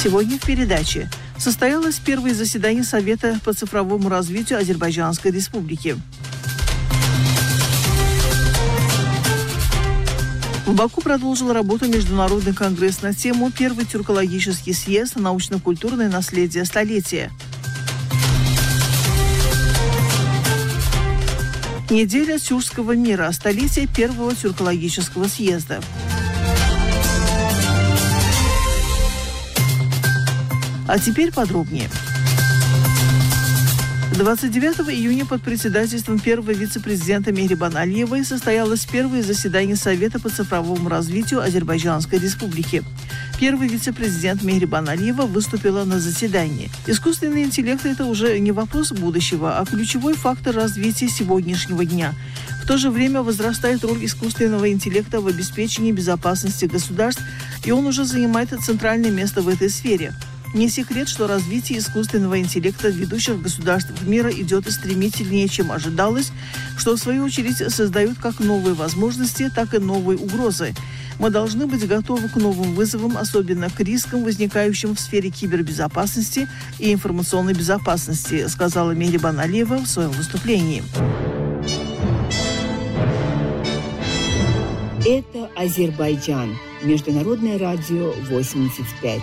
Сегодня в передаче состоялось первое заседание Совета по цифровому развитию Азербайджанской Республики. В Баку продолжил работу Международный конгресс на тему «Первый тюркологический съезд. Научно-культурное наследие столетия». Неделя тюркского мира. Столетие первого тюркологического съезда. А теперь подробнее. 29 июня под председательством первого вице-президента Мехрибан Алиевой состоялось первое заседание Совета по цифровому развитию Азербайджанской Республики. Первый вице-президент Мехрибан Алиева выступила на заседании. Искусственный интеллект – это уже не вопрос будущего, а ключевой фактор развития сегодняшнего дня. В то же время возрастает роль искусственного интеллекта в обеспечении безопасности государств, и он уже занимает центральное место в этой сфере. Не секрет, что развитие искусственного интеллекта в ведущих государствах мира идет стремительнее, чем ожидалось, что в свою очередь создает как новые возможности, так и новые угрозы. Мы должны быть готовы к новым вызовам, особенно к рискам, возникающим в сфере кибербезопасности и информационной безопасности, сказала Мехрибан Алиева в своем выступлении. Это Азербайджан. Международное радио 85.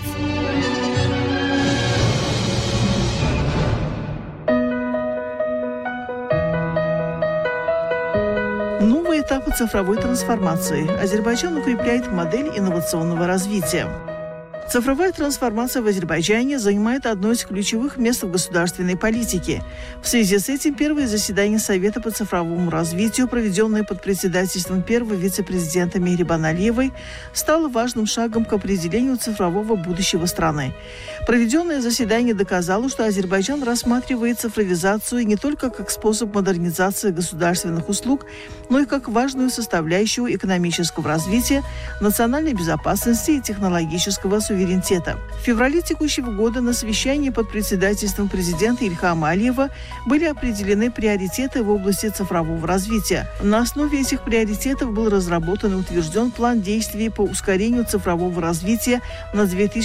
Новые этапы цифровой трансформации. Азербайджан укрепляет модель инновационного развития. Цифровая трансформация в Азербайджане занимает одно из ключевых мест в государственной политике. В связи с этим первое заседание Совета по цифровому развитию, проведенное под председательством первого вице-президента Мехрибан Алиевой, стало важным шагом к определению цифрового будущего страны. Проведенное заседание доказало, что Азербайджан рассматривает цифровизацию не только как способ модернизации государственных услуг, но и как важную составляющую экономического развития, национальной безопасности и технологического суверенитета. В феврале текущего года на совещании под председательством президента Ильхама Алиева были определены приоритеты в области цифрового развития. На основе этих приоритетов был разработан и утвержден план действий по ускорению цифрового развития на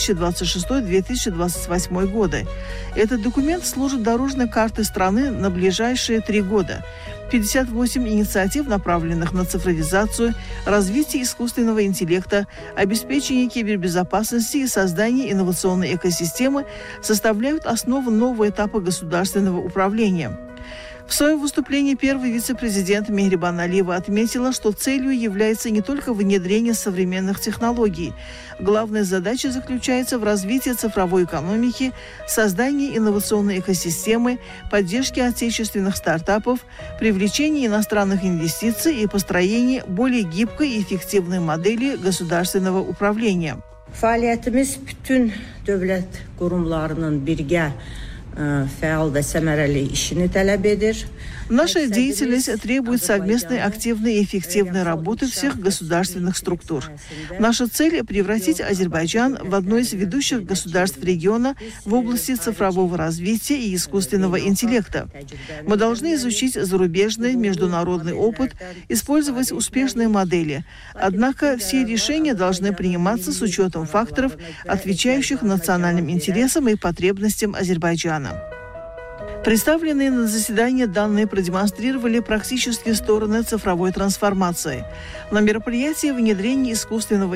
2026-2028 годы. Этот документ служит дорожной картой страны на ближайшие 3 года. 58 инициатив, направленных на цифровизацию, развитие искусственного интеллекта, обеспечение кибербезопасности и создание инновационной экосистемы, составляют основу нового этапа государственного управления. В своем выступлении первый вице-президент Мехрибан Алиева отметила, что целью является не только внедрение современных технологий. Главная задача заключается в развитии цифровой экономики, создании инновационной экосистемы, поддержке отечественных стартапов, привлечении иностранных инвестиций и построении более гибкой и эффективной модели государственного управления. Fəaliyyətimiz bütün dövlət qurumlarının birgə fəal və səmərəli işini tələb edir. Наша деятельность требует совместной, активной и эффективной работы всех государственных структур. Наша цель – превратить Азербайджан в одно из ведущих государств региона в области цифрового развития и искусственного интеллекта. Мы должны изучить зарубежный, международный опыт, использовать успешные модели. Однако все решения должны приниматься с учетом факторов, отвечающих национальным интересам и потребностям Азербайджана. Представленные на заседании данные продемонстрировали практические стороны цифровой трансформации. На мероприятии внедрения искусственного